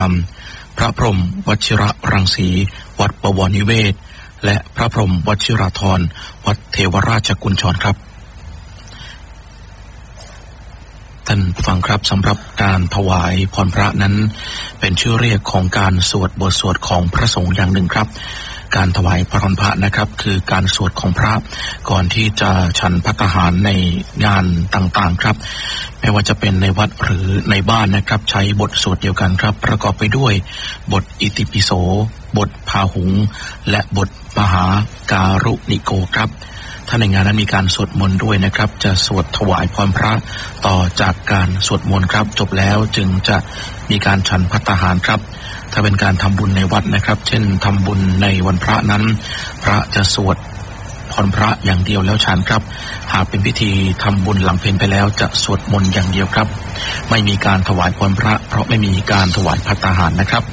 พระพรหมวชิระรังสีวัดบวรนิเวศและพระพรหมวชิราธรวัดเทวราชกุญชรครับท่านผู้ฟังครับสำหรับการถวายพรพระนั้นเป็นชื่อเรียกของการสวดบทสวดของพระสงฆ์อย่างหนึ่งครับการถวายพรพระนะครับคือการสวดของพระก่อนที่จะฉันภัตตาหารในงานต่างๆครับไม่ว่าจะเป็นในวัดหรือในบ้านนะครับใช้บทสวดเดียวกันครับประกอบไปด้วยบทอิติปิโสบทพาหุงและบทมหาการุณิโกครับถ้าในงานนั้นมีการสวดมนต์ด้วยนะครับจะสวดถวายพรพระต่อจากการสวดมนต์ครับจบแล้วจึงจะมีการฉันภัตตาหารครับถ้าเป็นการทำบุญในวัดนะครับเช่นทำบุญในวันพระนั้นพระจะสวดพรพระอย่างเดียวแล้วฉันครับหากเป็นพิธีทำบุญหลังเพลไปแล้วจะสวดมนต์อย่างเดียวครับไม่มีการถวายพรพระเพราะไม่มีการถวายภัตตาหารนะครับ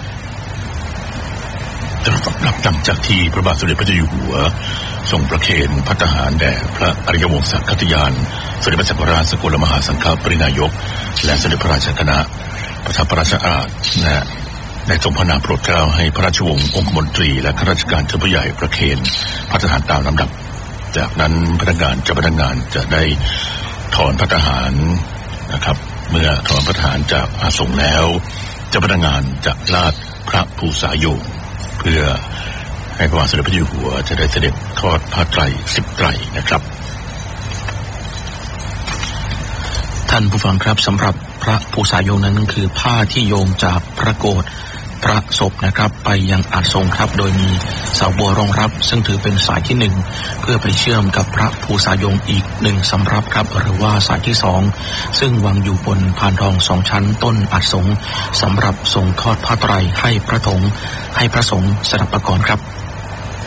นับตั้งจากที่พระบาทสมเด็จพระเจ้าอยู่หัวทรงประเคนภัตตาหารแด่พระอริยวงศคัตยานสมเด็จพระสังฆราชสกลมหาสังฆปรินายกและสมเด็จพระราชคณะประทับพระราชอาณาได้ทรงพระนามโปรดเกล้าให้พระราชวงศ์องคมนตรีและข้าราชการชั้นผู้ใหญ่ประเคนภัตตาหารตามลำดับจากนั้นพนักงานจะได้ถอนภัตตาหารนะครับเมื่อถอนภัตตาหารจากอาสงฆ์แล้วเจ้าพนักงานจะลาดพระภูษาโยงเพื่อให้พระบาทสมเด็จพระเจ้าอยู่หัวจะได้เสด็จทอดผ้าไตร10ไตรนะครับท่านผู้ฟังครับสำหรับพระภูษาโยงนั้นคือผ้าที่โยงจากพระโกฐพระศพนะครับไปยังอาสงฆ์ครับโดยมีเสาบัวรองรับซึ่งถือเป็นสายที่1เพื่อไปเชื่อมกับพระภูษาโยงอีก1สำรับครับหรือว่าสายที่2ซึ่งวางอยู่บนพานทอง2ชั้นต้นอาสงฆ์สำหรับส่งทอดผ้าไตรให้พระสงฆ์สดับประกรณ์ครับ